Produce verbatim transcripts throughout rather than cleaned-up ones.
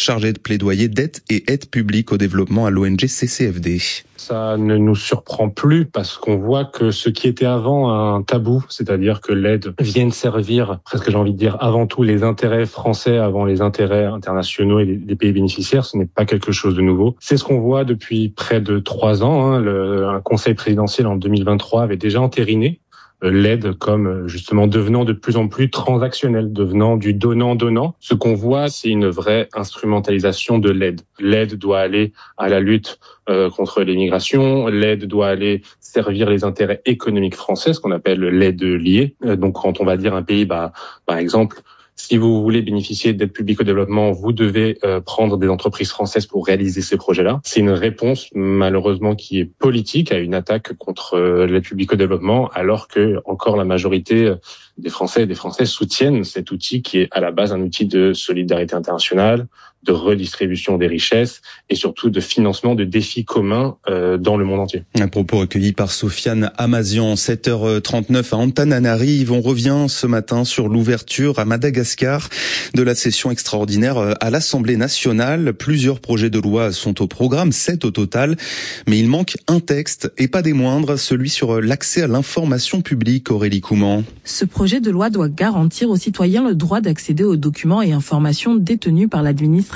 chargé de plaidoyer dette et aide publique au développement à l'O N G C C F D. Ça ne nous surprend plus parce qu'on voit que ce qui était avant un tabou, c'est-à-dire que l'aide vienne servir, presque j'ai envie de dire, avant tout les intérêts français avant les intérêts internationaux et des pays bénéficiaires, ce n'est pas quelque chose de nouveau. C'est ce qu'on voit depuis près de trois ans. Hein. Le, un conseil présidentiel en deux mille vingt-trois avait déjà entériné l'aide comme justement devenant de plus en plus transactionnelle, devenant du donnant-donnant. Ce qu'on voit, c'est une vraie instrumentalisation de l'aide. L'aide doit aller à la lutte euh, contre l'immigration, l'aide doit aller servir les intérêts économiques français, ce qu'on appelle l'aide liée. Euh, donc quand on va dire un pays, bah, par exemple, si vous voulez bénéficier d'aide publique au développement, vous devez euh, prendre des entreprises françaises pour réaliser ces projets-là. C'est une réponse, malheureusement, qui est politique à une attaque contre euh, l'aide publique au développement, alors que encore la majorité des Français et des Françaises soutiennent cet outil qui est à la base un outil de solidarité internationale, de redistribution des richesses et surtout de financement de défis communs euh, dans le monde entier. Un propos recueilli par Sofiane Amazian. sept heures trente-neuf à Antananarive. On revient ce matin sur l'ouverture à Madagascar de la session extraordinaire à l'Assemblée nationale. Plusieurs projets de loi sont au programme, sept au total. Mais il manque un texte, et pas des moindres, celui sur l'accès à l'information publique. Aurélie Couman. Ce projet de loi doit garantir aux citoyens le droit d'accéder aux documents et informations détenus par l'administration.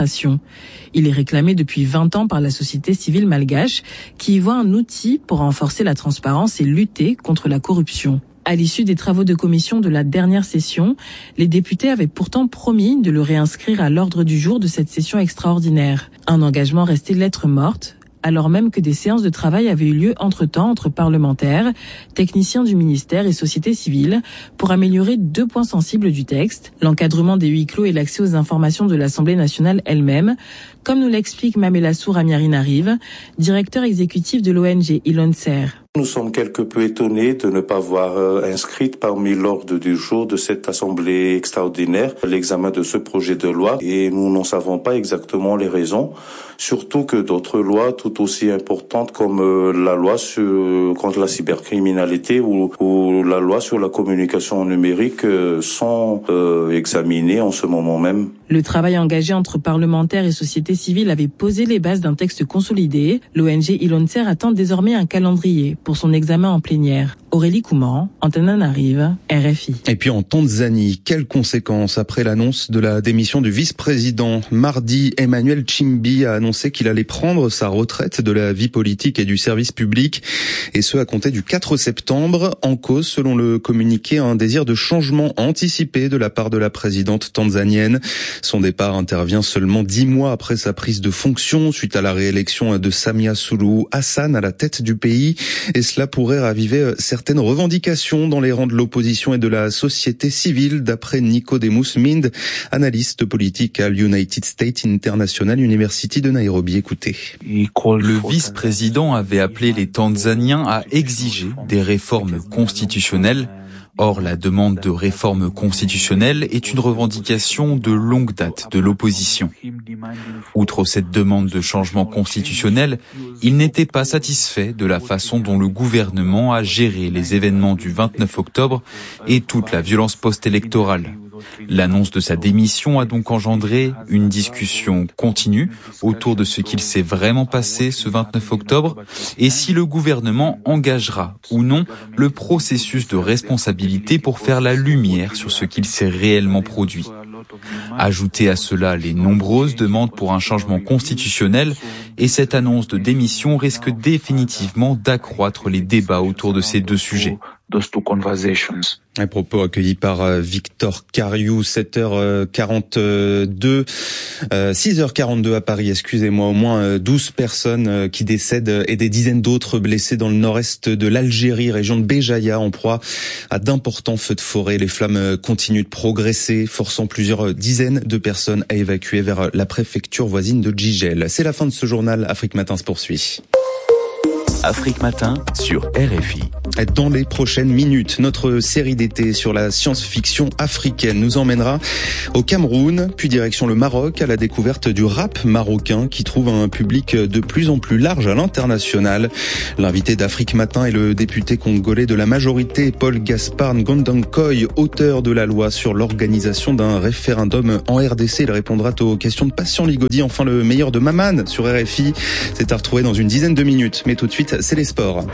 Il est réclamé depuis vingt ans par la société civile malgache qui y voit un outil pour renforcer la transparence et lutter contre la corruption. À l'issue des travaux de commission de la dernière session, les députés avaient pourtant promis de le réinscrire à l'ordre du jour de cette session extraordinaire. Un engagement resté lettre morte, alors même que des séances de travail avaient eu lieu entre-temps entre parlementaires, techniciens du ministère et société civile pour améliorer deux points sensibles du texte, l'encadrement des huis clos et l'accès aux informations de l'Assemblée nationale elle-même, comme nous l'explique Mamela Souramiarinarive, directeur exécutif de l'O N G Ilonser. Nous sommes quelque peu étonnés de ne pas voir euh, inscrite parmi l'ordre du jour de cette assemblée extraordinaire l'examen de ce projet de loi, et nous n'en savons pas exactement les raisons, surtout que d'autres lois tout aussi importantes comme euh, la loi sur, contre la cybercriminalité ou, ou la loi sur la communication numérique euh, sont euh, examinées en ce moment même. Le travail engagé entre parlementaires et société civile avait posé les bases d'un texte consolidé. L'O N G Ilonser attend désormais un calendrier pour son examen en plénière. Aurélie Couman, Antananarive, R F I. Et puis en Tanzanie, quelles conséquences après l'annonce de la démission du vice-président? Mardi, Emmanuel Nchimbi a annoncé qu'il allait prendre sa retraite de la vie politique et du service public, et ce à compter du quatre septembre. En cause, selon le communiqué, un désir de changement anticipé de la part de la présidente tanzanienne. Son départ intervient seulement dix mois après sa prise de fonction, suite à la réélection de Samia Suluhu Hassan à la tête du pays. Et cela pourrait raviver certaines revendications dans les rangs de l'opposition et de la société civile, d'après Nicodemus Mind, analyste politique à l'United States International University de Nairobi. Écoutez. Le vice-président avait appelé les Tanzaniens à exiger des réformes constitutionnelles. Or, la demande de réforme constitutionnelle est une revendication de longue date de l'opposition. Outre cette demande de changement constitutionnel, il n'était pas satisfait de la façon dont le gouvernement a géré les événements du vingt-neuf octobre et toute la violence post-électorale. L'annonce de sa démission a donc engendré une discussion continue autour de ce qu'il s'est vraiment passé ce vingt-neuf octobre et si le gouvernement engagera ou non le processus de responsabilité pour faire la lumière sur ce qu'il s'est réellement produit. Ajoutez à cela les nombreuses demandes pour un changement constitutionnel et cette annonce de démission risque définitivement d'accroître les débats autour de ces deux sujets. Un propos accueilli par Victor Cariou, sept heures quarante-deux, six heures quarante-deux à Paris, excusez-moi, au moins douze personnes qui décèdent et des dizaines d'autres blessés dans le nord-est de l'Algérie, région de Béjaïa, en proie à d'importants feux de forêt. Les flammes continuent de progresser, forçant plusieurs dizaines de personnes à évacuer vers la préfecture voisine de Djigel. C'est la fin de ce journal. Afrique Matin se poursuit. Afrique Matin sur R F I. Dans les prochaines minutes, notre série d'été sur la science-fiction africaine nous emmènera au Cameroun, puis direction le Maroc, à la découverte du rap marocain qui trouve un public de plus en plus large à l'international. L'invité d'Afrique Matin est le député congolais de la majorité, Paul Gaspard Ngondankoy, auteur de la loi sur l'organisation d'un référendum en R D C. Il répondra aux questions de Patient Ligodi. Enfin, le meilleur de Maman sur R F I. C'est à retrouver dans une dizaine de minutes. Mais tout de suite, c'est les sports.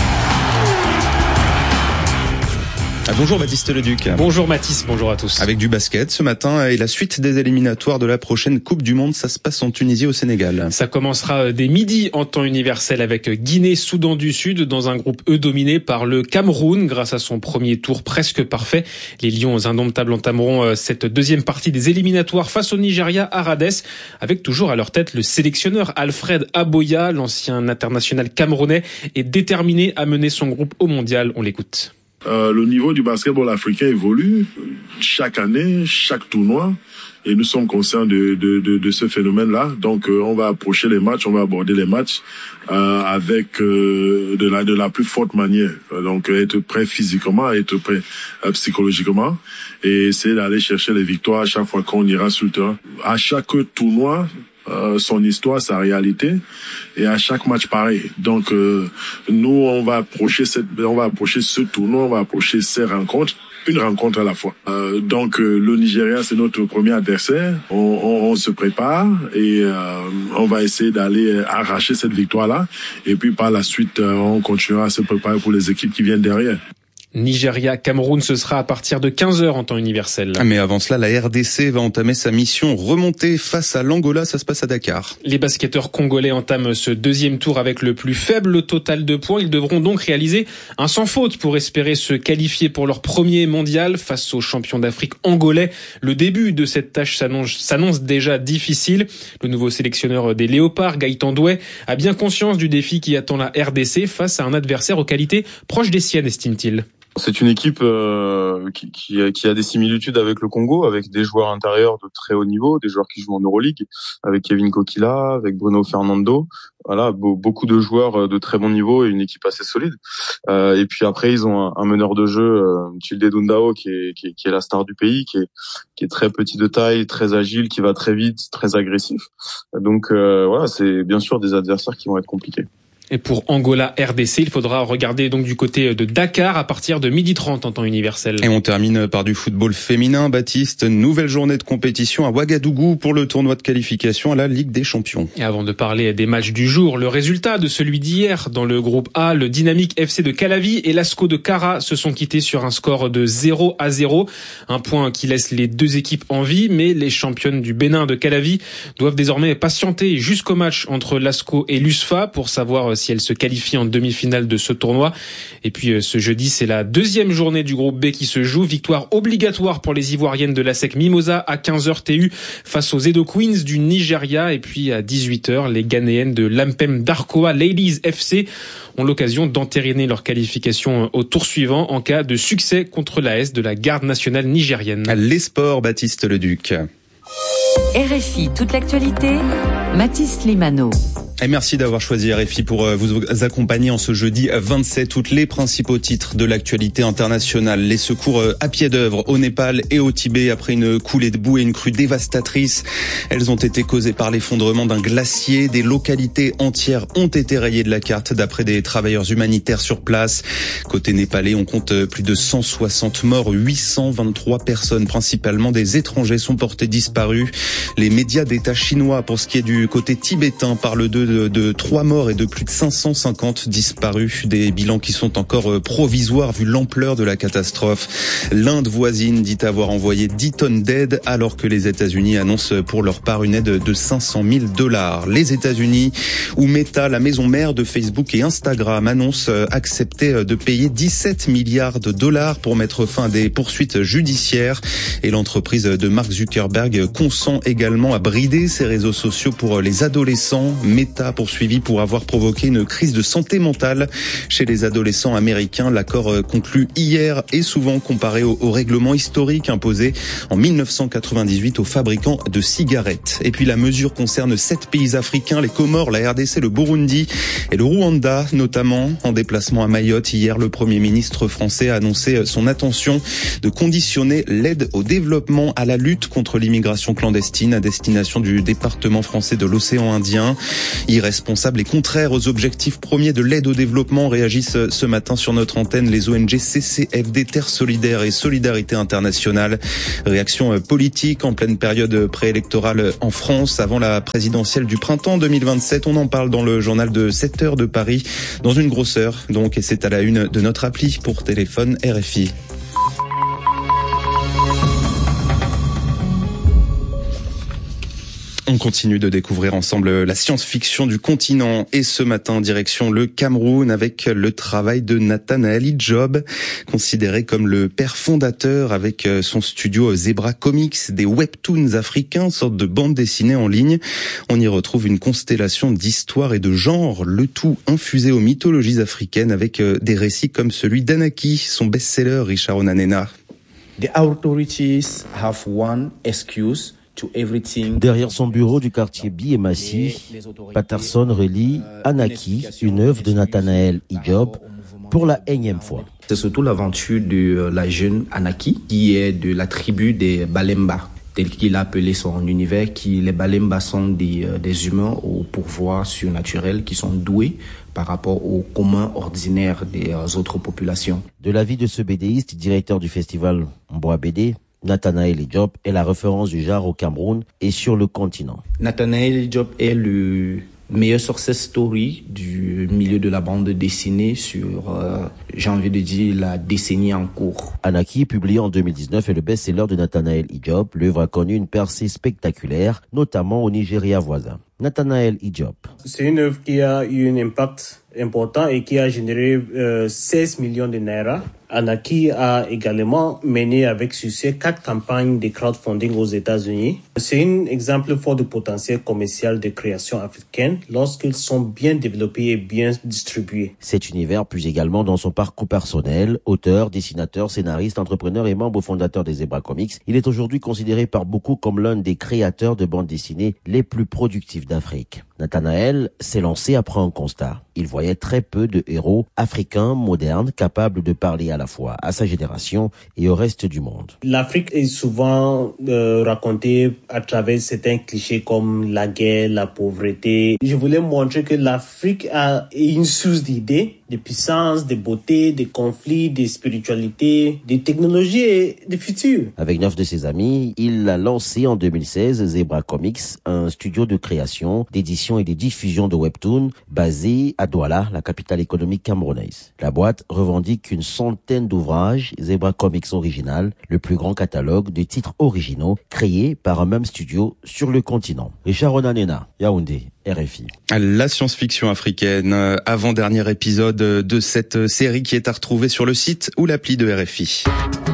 Ah, bonjour Baptiste Leduc. Bonjour Mathis, bonjour à tous. Avec du basket ce matin et la suite des éliminatoires de la prochaine Coupe du Monde, ça se passe en Tunisie au Sénégal. Ça commencera dès midi en temps universel avec Guinée-Soudan du Sud dans un groupe E dominé par le Cameroun grâce à son premier tour presque parfait. Les Lions indomptables entameront cette deuxième partie des éliminatoires face au Nigeria à Rades avec toujours à leur tête le sélectionneur Alfred Aboya, l'ancien international camerounais, est déterminé à mener son groupe au mondial. On l'écoute. Euh, le niveau du basketball africain évolue chaque année, chaque tournoi, et nous sommes conscients de, de, de, de ce phénomène-là. Donc, euh, on va approcher les matchs, on va aborder les matchs euh, avec euh, de la de la plus forte manière. Donc, être prêt physiquement, être prêt euh, psychologiquement, et essayer d'aller chercher les victoires à chaque fois qu'on ira sur le terrain. À chaque tournoi, Euh, son histoire, sa réalité, et à chaque match pareil. Donc euh, nous on va approcher cette, on va approcher ce tournoi, on va approcher ces rencontres, une rencontre à la fois. Euh, donc euh, le Nigeria c'est notre premier adversaire. On, on, on se prépare et euh, on va essayer d'aller arracher cette victoire là. Et puis par la suite euh, on continuera à se préparer pour les équipes qui viennent derrière. Nigeria-Cameroun, ce sera à partir de quinze heures en temps universel. Mais avant cela, la R D C va entamer sa mission remontée face à l'Angola. Ça se passe à Dakar. Les basketteurs congolais entament ce deuxième tour avec le plus faible total de points. Ils devront donc réaliser un sans faute pour espérer se qualifier pour leur premier mondial face aux champions d'Afrique angolais. Le début de cette tâche s'annonce, s'annonce déjà difficile. Le nouveau sélectionneur des Léopards, Gaëtan Doué, a bien conscience du défi qui attend la R D C face à un adversaire aux qualités proches des siennes, estime-t-il. C'est une équipe euh, qui, qui, a, qui a des similitudes avec le Congo, avec des joueurs intérieurs de très haut niveau, des joueurs qui jouent en Euroleague, avec Kevin Kokila, avec Bruno Fernando. Voilà, be- beaucoup de joueurs de très bon niveau et une équipe assez solide. Euh, et puis après, ils ont un, un meneur de jeu, euh, Tilde Dundao, qui est, qui, est, qui est la star du pays, qui est, qui est très petit de taille, très agile, qui va très vite, très agressif. Donc euh, voilà, c'est bien sûr des adversaires qui vont être compliqués. Et pour Angola-R D C, il faudra regarder donc du côté de Dakar à partir de midi trente en temps universel. Et on termine par du football féminin, Baptiste. Nouvelle journée de compétition à Ouagadougou pour le tournoi de qualification à la Ligue des Champions. Et avant de parler des matchs du jour, le résultat de celui d'hier dans le groupe A, le Dynamique F C de Calavi et l'Asco de Kara se sont quittés sur un score de zéro à zéro. Un point qui laisse les deux équipes en vie, mais les championnes du Bénin de Calavi doivent désormais patienter jusqu'au match entre l'Asco et l'U S F A pour savoir si elle se qualifie en demi-finale de ce tournoi. Et puis ce jeudi, c'est la deuxième journée du groupe B qui se joue. Victoire obligatoire pour les Ivoiriennes de l'A S E C Mimosa à quinze heures T U face aux Edo Queens du Nigeria. Et puis à dix-huit heures, les Ghanéennes de l'Ampem Darkoa Ladies F C ont l'occasion d'entériner leur qualification au tour suivant en cas de succès contre l'A S de la garde nationale nigérienne. Les sports, Baptiste Leduc. R F I, toute l'actualité, Mathis Limano. Et merci d'avoir choisi R F I pour vous accompagner en ce jeudi vingt-sept août. Les principaux titres de l'actualité internationale. Les secours à pied d'œuvre au Népal et au Tibet après une coulée de boue et une crue dévastatrice. Elles ont été causées par l'effondrement d'un glacier. Des localités entières ont été rayées de la carte d'après des travailleurs humanitaires sur place. Côté népalais, on compte plus de cent soixante morts. huit cent vingt-trois personnes, principalement des étrangers, sont portées disparues. Les médias d'État chinois, pour ce qui est du côté tibétain, parlent d'eux de, de trois morts et de plus de cinq cent cinquante disparus. Des bilans qui sont encore provisoires vu l'ampleur de la catastrophe. L'Inde voisine dit avoir envoyé dix tonnes d'aide alors que les États-Unis annoncent pour leur part une aide de cinq cent mille dollars. Les États-Unis, où Meta, la maison mère de Facebook et Instagram, annonce accepter de payer dix-sept milliards de dollars pour mettre fin à des poursuites judiciaires. Et l'entreprise de Mark Zuckerberg consent également à brider ses réseaux sociaux pour les adolescents. Meta Utah poursuivi pour avoir provoqué une crise de santé mentale chez les adolescents américains. L'accord conclu hier est souvent comparé au, au règlement historique imposé en dix-neuf cent quatre-vingt-dix-huit aux fabricants de cigarettes. Et puis la mesure concerne sept pays africains, les Comores, la R D C, le Burundi et le Rwanda notamment. En déplacement à Mayotte hier, le Premier ministre français a annoncé son intention de conditionner l'aide au développement à la lutte contre l'immigration clandestine à destination du département français de l'océan Indien. Irresponsable et contraire aux objectifs premiers de l'aide au développement, réagissent ce matin sur notre antenne les O N G C C F D, Terre Solidaire et Solidarité Internationale. Réaction politique en pleine période préélectorale en France avant la présidentielle du printemps deux mille vingt-sept. On en parle dans le journal de sept heures de Paris, dans une grosse heure donc, et c'est à la une de notre appli pour téléphone R F I. On continue de découvrir ensemble la science-fiction du continent et ce matin, direction le Cameroun avec le travail de Nathanael Idjob, considéré comme le père fondateur avec son studio Zebra Comics, des webtoons africains, sorte de bande dessinée en ligne. On y retrouve une constellation d'histoires et de genres, le tout infusé aux mythologies africaines avec des récits comme celui d'Anaki, son best-seller Richard Onanena. The authorities have one excuse. Derrière son bureau du quartier Biémassi, Patterson relie Anaki, une œuvre de Nathanael Idjob, pour la énième fois. C'est surtout l'aventure de la jeune Anaki, qui est de la tribu des Balemba, tel qu'il a appelé son univers, qui les Balemba sont des, des humains au pouvoir surnaturel, qui sont doués par rapport au commun ordinaire des autres populations. De l'avis de ce bédéiste, directeur du festival Mboa B D, Nathanael Idjob est la référence du genre au Cameroun et sur le continent. Nathanael Idjob est le meilleur success story du milieu de la bande dessinée sur, euh, j'ai envie de dire, la décennie en cours. Anaki, publié en deux mille dix-neuf, est le best-seller de Nathanael Idjob. L'œuvre a connu une percée spectaculaire, notamment au Nigeria voisin. Nathanael Idjob. C'est une œuvre qui a eu un impact important et qui a généré euh, seize millions de naira. Anaki a également mené avec succès quatre campagnes de crowdfunding aux États-Unis. C'est un exemple fort de potentiel commercial de création africaine lorsqu'ils sont bien développés et bien distribués. Cet univers puise également dans son parcours personnel. Auteur, dessinateur, scénariste, entrepreneur et membre fondateur des Zebra Comics, il est aujourd'hui considéré par beaucoup comme l'un des créateurs de bandes dessinées les plus productifs d'Afrique. Nathanael s'est lancé après un constat. Il voyait très peu de héros africains modernes capables de parler à la fois à sa génération et au reste du monde. L'Afrique est souvent euh, racontée à travers certains clichés comme la guerre, la pauvreté. Je voulais montrer que l'Afrique a une source d'idées, de puissance, de beauté, de conflits, de spiritualité, de technologie et de futur. Avec neuf de ses amis, il a lancé en deux mille seize Zebra Comics, un studio de création, d'édition et de diffusion de webtoons basé à Douala, la capitale économique camerounaise. La boîte revendique une centaine d'ouvrages Zebra Comics original, le plus grand catalogue de titres originaux créés par un même studio sur le continent. Richard Onanena, Yaoundé, R F I. La science-fiction africaine, avant-dernier épisode de cette série qui est à retrouver sur le site ou l'appli de R F I.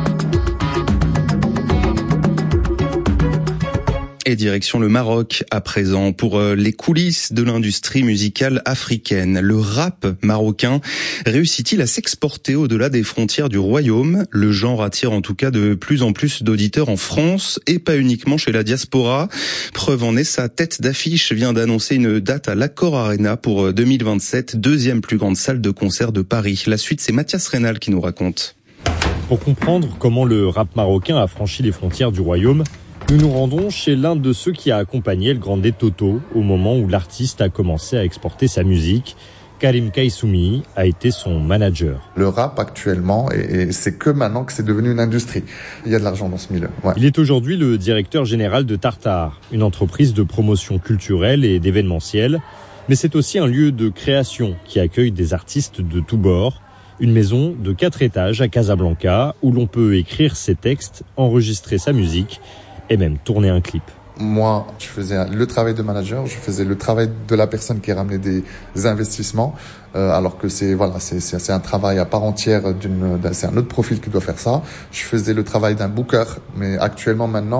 Et direction le Maroc à présent pour les coulisses de l'industrie musicale africaine. Le rap marocain réussit-il à s'exporter au-delà des frontières du royaume? Le genre attire en tout cas de plus en plus d'auditeurs en France et pas uniquement chez la diaspora. Preuve en est, sa tête d'affiche vient d'annoncer une date à l'Accor Arena pour deux mille vingt-sept, deuxième plus grande salle de concert de Paris. La suite, c'est Mathias Rénal qui nous raconte. Pour comprendre comment le rap marocain a franchi les frontières du royaume, nous nous rendons chez l'un de ceux qui a accompagné le Grande Toto au moment où l'artiste a commencé à exporter sa musique. Karim Kaissoumi a été son manager. Le rap actuellement, et, et c'est que maintenant que c'est devenu une industrie. Il y a de l'argent dans ce milieu. Ouais. Il est aujourd'hui le directeur général de Tartare, une entreprise de promotion culturelle et d'événementiel. Mais c'est aussi un lieu de création qui accueille des artistes de tous bords. Une maison de quatre étages à Casablanca où l'on peut écrire ses textes, enregistrer sa musique et même tourner un clip. Moi, je faisais le travail de manager, je faisais le travail de la personne qui ramenait des investissements, euh, alors que c'est voilà, c'est, c'est c'est un travail à part entière d'une, d'un, c'est un autre profil qui doit faire ça. Je faisais le travail d'un booker, mais actuellement maintenant,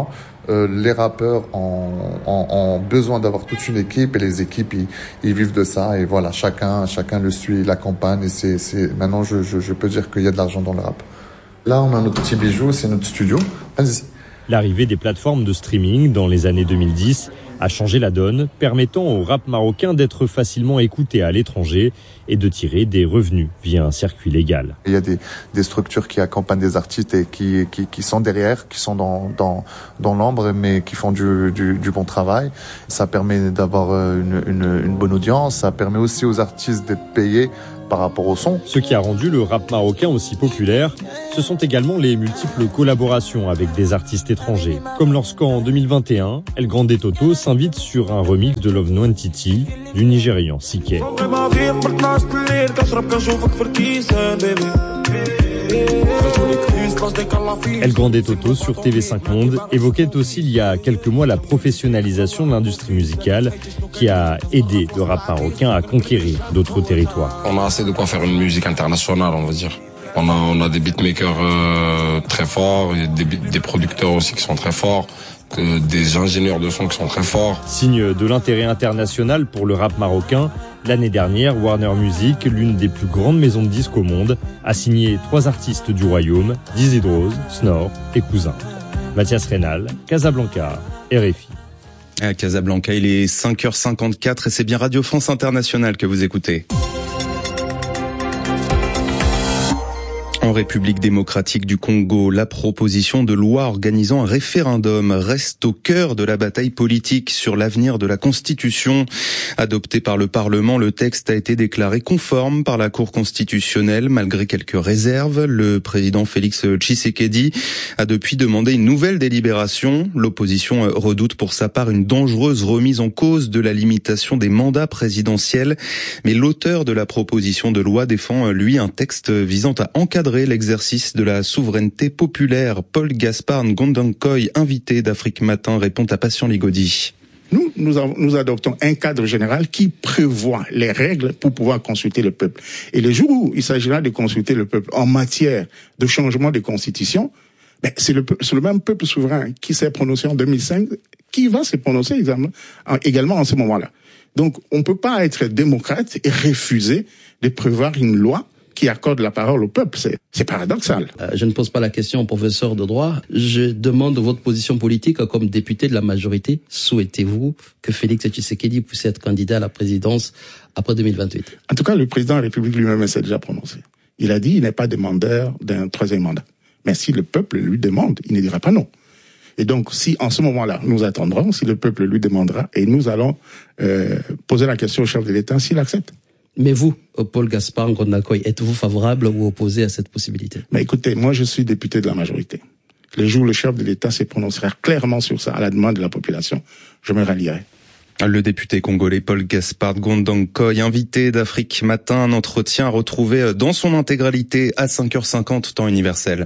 Euh, les rappeurs ont, ont, ont besoin d'avoir toute une équipe et les équipes ils, ils vivent de ça et voilà chacun chacun le suit, l'accompagne et c'est c'est maintenant je je, je peux dire qu'il y a de l'argent dans le rap. Là on a notre petit bijou, c'est notre studio. Vas-y. L'arrivée des plateformes de streaming dans les années deux mille dix a changé la donne, permettant au rap marocain d'être facilement écouté à l'étranger et de tirer des revenus via un circuit légal. Il y a des, des structures qui accompagnent des artistes et qui, qui, qui sont derrière, qui sont dans, dans, dans l'ombre, mais qui font du, du, du bon travail. Ça permet d'avoir une, une, une bonne audience, ça permet aussi aux artistes d'être payés par rapport au son. Ce qui a rendu le rap marocain aussi populaire, ce sont également les multiples collaborations avec des artistes étrangers. Comme lorsqu'en deux mille vingt et un, El Grande Toto s'invite sur un remix de Love Nwantiti du Nigérian Siké. El Grande Toto sur T V cinq Monde évoquait aussi il y a quelques mois la professionnalisation de l'industrie musicale qui a aidé le rap marocain à conquérir d'autres territoires. On a assez de quoi faire une musique internationale, on va dire. On a, on a des beatmakers euh, très forts, des, des producteurs aussi qui sont très forts, que des ingénieurs de son qui sont très forts. Signe de l'intérêt international pour le rap marocain, l'année dernière, Warner Music, l'une des plus grandes maisons de disques au monde, a signé trois artistes du royaume, Dizzy Drose, Snor et Cousin. Mathias Reynal, Casablanca, R F I. À Casablanca, il est cinq heures cinquante-quatre et c'est bien Radio France Internationale que vous écoutez. En République démocratique du Congo, la proposition de loi organisant un référendum reste au cœur de la bataille politique sur l'avenir de la Constitution. Adopté par le Parlement, le texte a été déclaré conforme par la Cour constitutionnelle malgré quelques réserves. Le président Félix Tshisekedi a depuis demandé une nouvelle délibération. L'opposition redoute pour sa part une dangereuse remise en cause de la limitation des mandats présidentiels. Mais l'auteur de la proposition de loi défend, lui, un texte visant à encadrer l'exercice de la souveraineté populaire. Paul Gaspard Ngondankoy, invité d'Afrique Matin, répond à Patient Ligodi. Nous, nous, avons, nous adoptons un cadre général qui prévoit les règles pour pouvoir consulter le peuple. Et le jour où il s'agira de consulter le peuple en matière de changement de constitution, ben, c'est, le, c'est le même peuple souverain qui s'est prononcé en deux mille cinq qui va se prononcer également, également en ce moment-là. Donc, on ne peut pas être démocrate et refuser de prévoir une loi qui accorde la parole au peuple. C'est, c'est paradoxal. Euh, je ne pose pas la question au professeur de droit. Je demande votre position politique comme député de la majorité. Souhaitez-vous que Félix Tshisekedi puisse être candidat à la présidence après deux mille vingt-huit? En tout cas, le président de la République lui-même s'est déjà prononcé. Il a dit qu'il n'est pas demandeur d'un troisième mandat. Mais si le peuple lui demande, il ne dira pas non. Et donc, si en ce moment-là, nous attendrons, si le peuple lui demandera, et nous allons euh, poser la question au chef de l'État s'il accepte. Mais vous, Paul Gaspard Ngondankoy, êtes-vous favorable ou opposé à cette possibilité? Mais écoutez, moi je suis député de la majorité. Les jours où le chef de l'État se prononcera clairement sur ça, à la demande de la population, je me rallierai. Le député congolais Paul Gaspard Ngondankoy, invité d'Afrique Matin, un entretien à retrouver dans son intégralité à cinq heures cinquante, temps universel.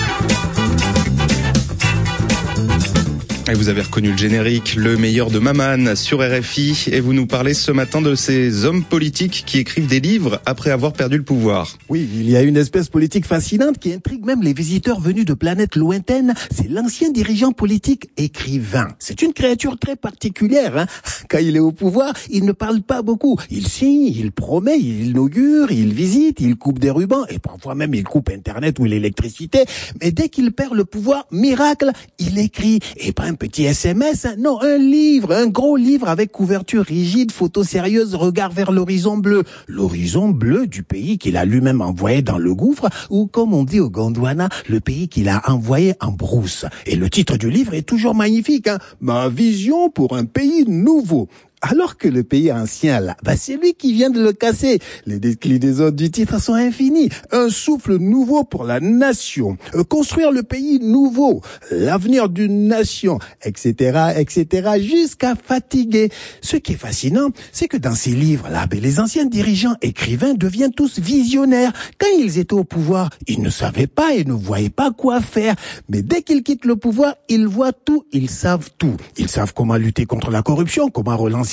Et vous avez reconnu le générique, le meilleur de Maman sur R F I. Et vous nous parlez ce matin de ces hommes politiques qui écrivent des livres après avoir perdu le pouvoir. Oui, il y a une espèce politique fascinante qui intrigue même les visiteurs venus de planètes lointaines. C'est l'ancien dirigeant politique écrivain. C'est une créature très particulière, hein. Quand il est au pouvoir, il ne parle pas beaucoup. Il signe, il promet, il inaugure, il visite, il coupe des rubans et parfois même il coupe Internet ou l'électricité. Mais dès qu'il perd le pouvoir, miracle, il écrit. Et pas un petit S M S, hein. Non, un livre, un gros livre avec couverture rigide, photo sérieuse, regard vers l'horizon bleu. L'horizon bleu du pays qu'il a lui-même envoyé dans le gouffre, ou comme on dit au Gondwana, le pays qu'il a envoyé en brousse. Et le titre du livre est toujours magnifique, hein. Ma vision pour un pays nouveau. Alors que le pays ancien, là, bah c'est lui qui vient de le casser. Les déclinaisons du titre sont infinies. Un souffle nouveau pour la nation. Euh, construire le pays nouveau. L'avenir d'une nation, et cetera, et cetera, jusqu'à fatiguer. Ce qui est fascinant, c'est que dans ces livres-là, bah, les anciens dirigeants écrivains deviennent tous visionnaires. Quand ils étaient au pouvoir, ils ne savaient pas et ne voyaient pas quoi faire. Mais dès qu'ils quittent le pouvoir, ils voient tout, ils savent tout. Ils savent comment lutter contre la corruption, comment relancer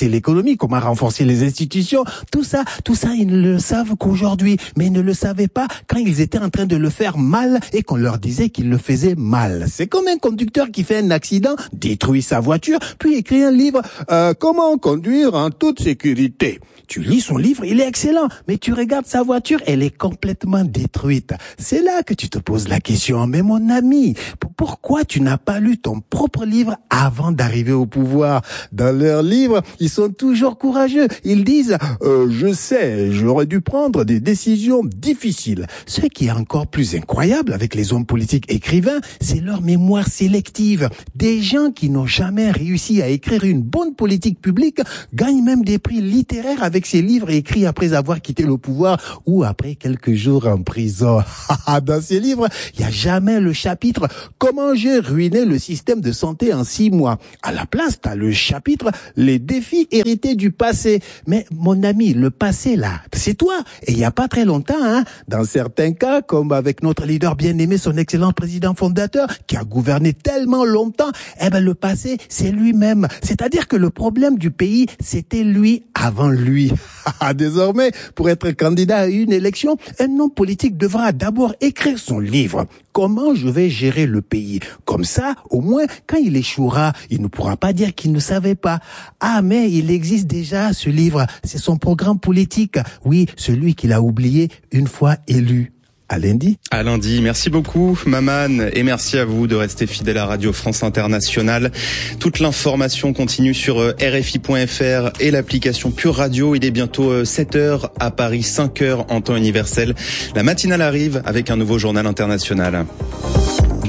renforcer l'économie, comment renforcer les institutions. Tout ça, tout ça, ils ne le savent qu'aujourd'hui. Mais ils ne le savaient pas quand ils étaient en train de le faire mal et qu'on leur disait qu'ils le faisaient mal. C'est comme un conducteur qui fait un accident, détruit sa voiture, puis écrit un livre euh, « Comment conduire en toute sécurité ». Tu lis son livre, il est excellent, mais tu regardes sa voiture, elle est complètement détruite. C'est là que tu te poses la question, mais mon ami, pourquoi tu n'as pas lu ton propre livre avant d'arriver au pouvoir? Dans leurs livres, ils sont toujours courageux. Ils disent euh, « Je sais, j'aurais dû prendre des décisions difficiles ». Ce qui est encore plus incroyable avec les hommes politiques écrivains, c'est leur mémoire sélective. Des gens qui n'ont jamais réussi à écrire une bonne politique publique gagnent même des prix littéraires avec avec ses livres écrits après avoir quitté le pouvoir ou après quelques jours en prison. Dans ces livres, il n'y a jamais le chapitre « Comment j'ai ruiné le système de santé en six mois ». À la place, tu as le chapitre « Les défis hérités du passé ». Mais mon ami, le passé là, c'est toi. Et il n'y a pas très longtemps, hein, dans certains cas, comme avec notre leader bien-aimé, son excellent président fondateur, qui a gouverné tellement longtemps, eh ben le passé, c'est lui-même. C'est-à-dire que le problème du pays, c'était lui avant lui. Désormais, pour être candidat à une élection, un homme politique devra d'abord écrire son livre. Comment je vais gérer le pays? Comme ça, au moins, quand il échouera, il ne pourra pas dire qu'il ne savait pas. Ah, mais il existe déjà ce livre. C'est son programme politique. Oui, celui qu'il a oublié une fois élu. À lundi. À lundi. Merci beaucoup, Maman. Et merci à vous de rester fidèle à Radio France Internationale. Toute l'information continue sur R F I point F R et l'application Pure Radio. Il est bientôt sept heures à Paris, cinq heures en temps universel. La matinale arrive avec un nouveau journal international.